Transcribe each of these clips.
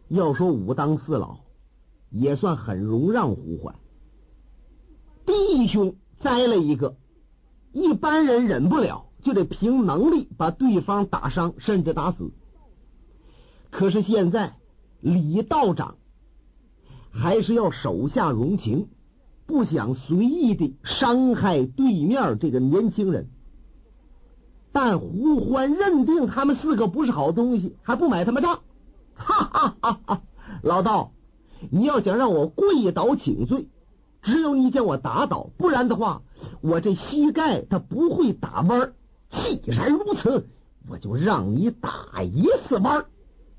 要说武当四老也算很容让胡欢，弟兄栽了一个，一般人忍不了，就得凭能力把对方打伤甚至打死。可是现在李道长还是要手下容情，不想随意的伤害对面这个年轻人。但胡欢认定他们四个不是好东西，还不买他们账。哈哈哈哈！老道，你要想让我跪倒请罪，只有你将我打倒，不然的话，我这膝盖它不会打弯儿。既然如此，我就让你打一次弯儿。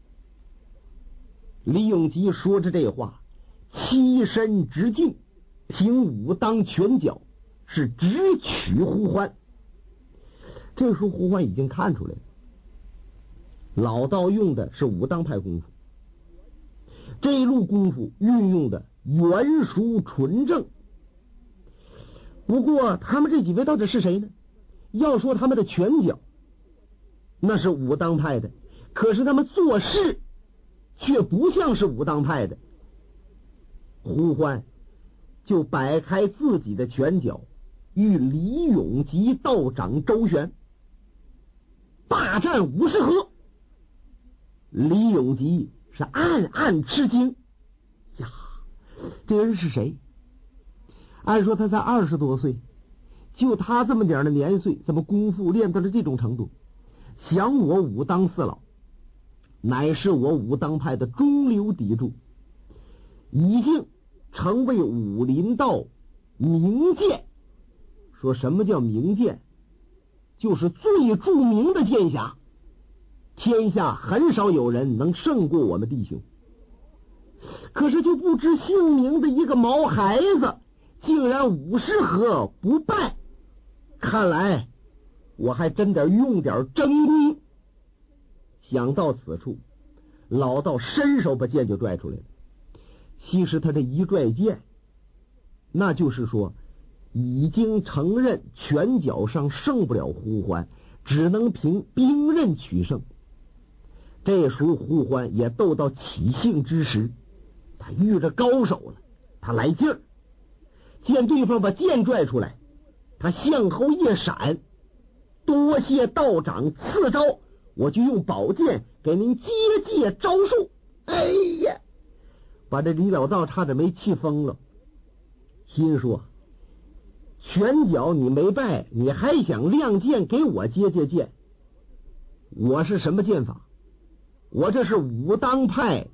李永吉说着这话，欺身直进，凭武当拳脚是直取胡欢。这时候胡欢已经看出来了，老道用的是武当派功夫，这一路功夫运用的圆熟纯正。不过他们这几位到底是谁呢？要说他们的拳脚那是武当派的，可是他们做事却不像是武当派的。胡欢就摆开自己的拳脚，与李永吉道长周旋，大战50合。李永吉是暗暗吃惊呀，这人是谁？按说他才20多岁，就他这么点的年岁，怎么功夫练到了这种程度？想我武当四老乃是我武当派的中流砥柱，已经成为武林道名剑。说什么叫名剑？就是最著名的剑侠，天下很少有人能胜过我们弟兄。可是就不知姓名的一个毛孩子竟然50合不败，看来我还真得用点真功。想到此处，老道伸手把剑就拽出来了。其实他这一拽剑，那就是说已经承认拳脚上胜不了胡欢，只能凭兵刃取胜。这时候胡欢也斗到起兴之时，他遇着高手了，他来劲儿，见对方把剑拽出来，他向后一闪，多谢道长赐招，我就用宝剑给您接借招数。哎呀，把这李老道差点没气疯了，心说拳脚你没败，你还想亮剑给我接借剑？我是什么剑法？我这是武当派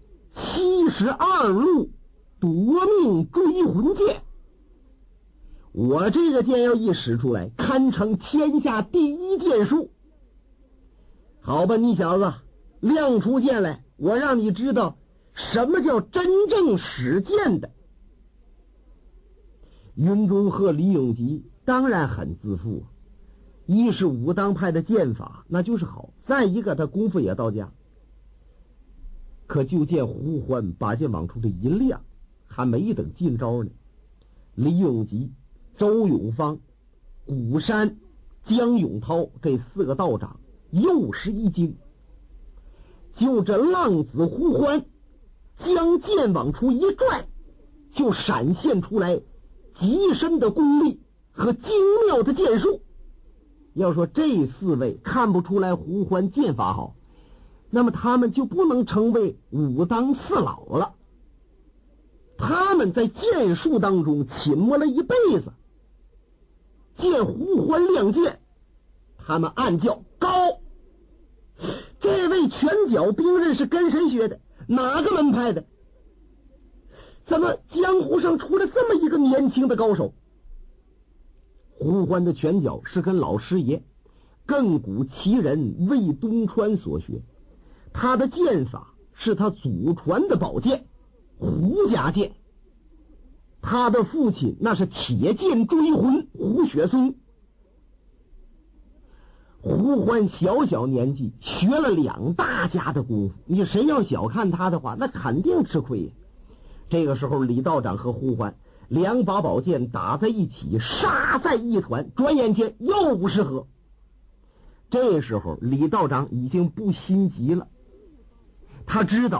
72路夺命追魂剑，我这个剑要一使出来，堪称天下第一剑术。好吧，你小子亮出剑来，我让你知道什么叫真正使剑的。云中鹤李永吉当然很自负，一是武当派的剑法那就是好，再一个他功夫也到家。可就见胡欢把剑往出这一亮，还没等进招呢，李永吉、周永芳、古山、江永涛这4个道长又是一惊。就这浪子胡欢将剑往出一拽，就闪现出来极深的功力和精妙的剑术。要说这4位看不出来胡欢剑法好，那么他们就不能成为武当四老了。他们在剑术当中浸没了一辈子，见胡欢亮剑，他们暗叫高。这位拳脚兵刃是跟谁学的？哪个门派的？怎么江湖上出了这么一个年轻的高手？胡欢的拳脚是跟老师爷亘古奇人魏东川所学，他的剑法是他祖传的宝剑胡家剑，他的父亲那是铁剑追魂胡雪松。胡欢小小年纪学了2大家的功夫，你谁要小看他的话，那肯定吃亏呀。这个时候李道长和胡欢2把宝剑打在一起，杀在一团，转眼间又50合。这时候李道长已经不心急了，他知道